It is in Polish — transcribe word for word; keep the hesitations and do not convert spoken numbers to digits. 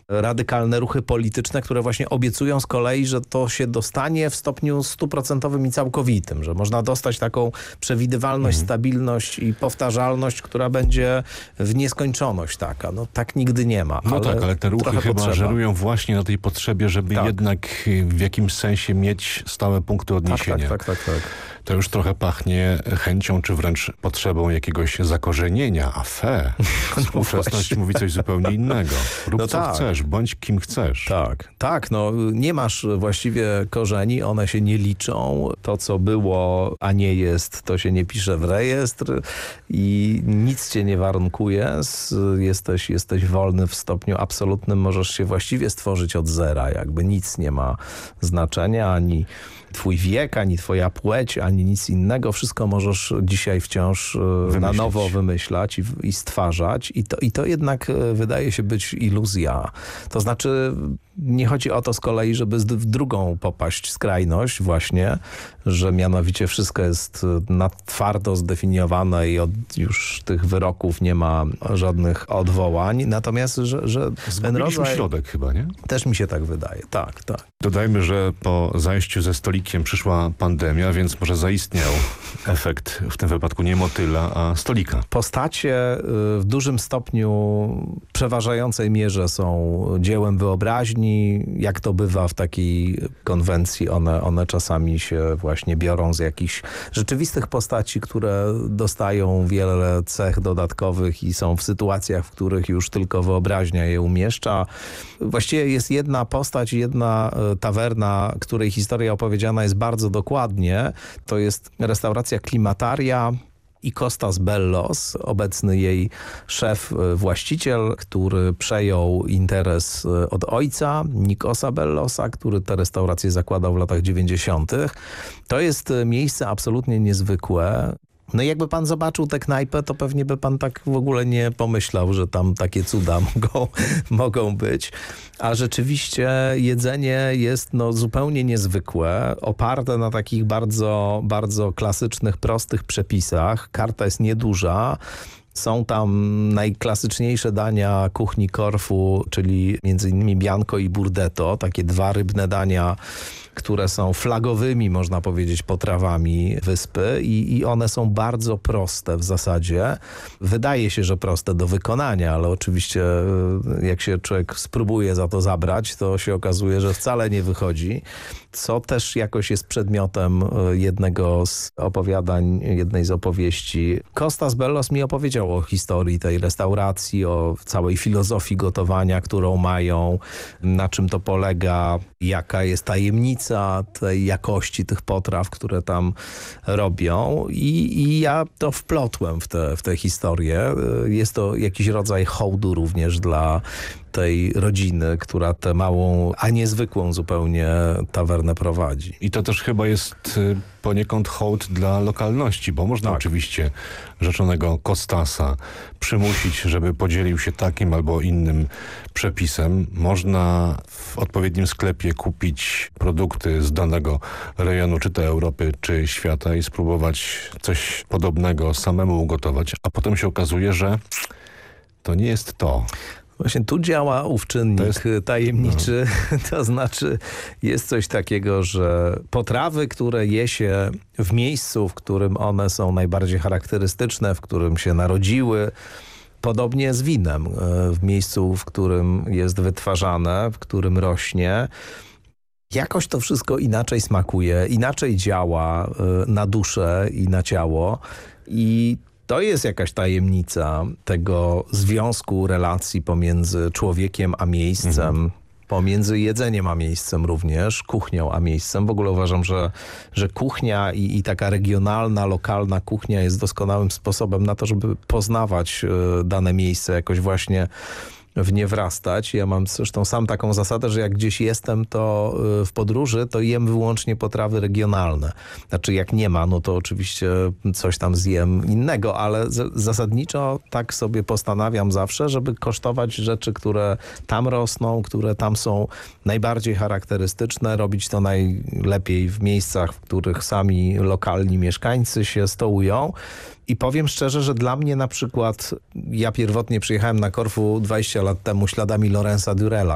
radykalne ruchy polityczne, które właśnie obiecują z kolei, że to się dostanie w stopniu stuprocentowym i całkowitym, że można dostać taką przewidywalność, mhm. stabilność i powtarzalność, która będzie w nieskończoność taka. No tak nigdy nie ma. No ale tak, ale te ruchy chyba potrzeba. żerują właśnie na tej potrzebie, żeby tak. jednak w jakimś sensie mieć stałe punkty odniesienia. Tak, tak, tak, tak, tak. To już trochę pachnie chęcią, czy wręcz potrzebą jakiegoś zakorzenienia, a fe. Współczesność mówi coś zupełnie innego. Rób no co tak. chcesz, bądź kim chcesz. Tak, tak, no nie masz właściwie korzeni, one się nie liczą. To, co było, a nie jest, to się nie pisze w rejestr i nic cię nie warunkuje. Jesteś, jesteś wolny w stopniu absolutnym, możesz się właściwie stworzyć od zera, jakby nic nie ma znaczenia, ani twój wiek, ani twoja płeć, ani nic innego. Wszystko możesz dzisiaj wciąż Wymyślić. na nowo wymyślać i, i stwarzać. I to, I to jednak wydaje się być iluzja. To znaczy nie chodzi o to z kolei, żeby w drugą popaść skrajność właśnie, że mianowicie wszystko jest na twardo zdefiniowane i od już tych wyroków nie ma żadnych odwołań. Natomiast, że, że ten rodzaj... środek chyba, nie? Też mi się tak wydaje. Tak, tak. Dodajmy, że po zajściu ze stolikiem przyszła pandemia, więc może zaistniał efekt, w tym wypadku nie motyla, a stolika. Postacie w dużym stopniu, przeważającej mierze są dziełem wyobraźni. Jak to bywa w takiej konwencji, one, one czasami się właśnie biorą z jakichś rzeczywistych postaci, które dostają wiele cech dodatkowych i są w sytuacjach, w których już tylko wyobraźnia je umieszcza. Właściwie jest jedna postać, jedna tawerna, której historia opowiedziana jest bardzo dokładnie. To jest restauracja Klimataria i Kostas Bellos, obecny jej szef, właściciel, który przejął interes od ojca, Nikosa Bellosa, który tę restaurację zakładał w latach dziewięćdziesiątych. To jest miejsce absolutnie niezwykłe. No i jakby pan zobaczył tę knajpę, to pewnie by pan tak w ogóle nie pomyślał, że tam takie cuda mogą, mogą być. A rzeczywiście jedzenie jest no zupełnie niezwykłe, oparte na takich bardzo, bardzo klasycznych, prostych przepisach. Karta jest nieduża. Są tam najklasyczniejsze dania kuchni Korfu, czyli między innymi bianco i burdetto, takie dwa rybne dania, które są flagowymi, można powiedzieć, potrawami wyspy i, i one są bardzo proste w zasadzie. Wydaje się, że proste do wykonania, ale oczywiście jak się człowiek spróbuje za to zabrać, to się okazuje, że wcale nie wychodzi. Co też jakoś jest przedmiotem jednego z opowiadań, jednej z opowieści. Kostas Bellos mi opowiedział o historii tej restauracji, o całej filozofii gotowania, którą mają, na czym to polega, jaka jest tajemnica tej jakości tych potraw, które tam robią. I, i ja to wplotłem w tę w tę historię. Jest to jakiś rodzaj hołdu również dla tej rodziny, która tę małą, a niezwykłą zupełnie tawernę prowadzi. I to też chyba jest poniekąd hołd dla lokalności, bo można tak. oczywiście rzeczonego Kostasa przymusić, żeby podzielił się takim albo innym przepisem. Można w odpowiednim sklepie kupić produkty z danego rejonu, czy to Europy, czy świata i spróbować coś podobnego samemu ugotować, a potem się okazuje, że to nie jest to. Właśnie tu działa ów czynnik jest, tajemniczy, no. To znaczy jest coś takiego, że potrawy, które je się w miejscu, w którym one są najbardziej charakterystyczne, w którym się narodziły, podobnie z winem, w miejscu, w którym jest wytwarzane, w którym rośnie, jakoś to wszystko inaczej smakuje, inaczej działa na duszę i na ciało i to jest jakaś tajemnica tego związku relacji pomiędzy człowiekiem a miejscem, mhm. pomiędzy jedzeniem a miejscem również, kuchnią a miejscem. W ogóle uważam, że, że kuchnia i, i taka regionalna, lokalna kuchnia jest doskonałym sposobem na to, żeby poznawać dane miejsce, jakoś właśnie w nie wrastać. Ja mam zresztą sam taką zasadę, że jak gdzieś jestem, to w podróży, to jem wyłącznie potrawy regionalne. Znaczy jak nie ma, no to oczywiście coś tam zjem innego, ale z- zasadniczo tak sobie postanawiam zawsze, żeby kosztować rzeczy, które tam rosną, które tam są najbardziej charakterystyczne, robić to najlepiej w miejscach, w których sami lokalni mieszkańcy się stołują. I powiem szczerze, że dla mnie na przykład, ja pierwotnie przyjechałem na Korfu dwadzieścia lat temu śladami Lorenza Durella,